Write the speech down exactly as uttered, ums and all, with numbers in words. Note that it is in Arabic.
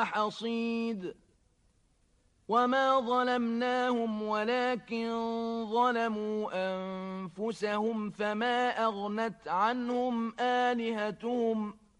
حصيد وما ظلمناهم ولكن ظلموا أنفسهم فما أغنت عنهم آلهتهم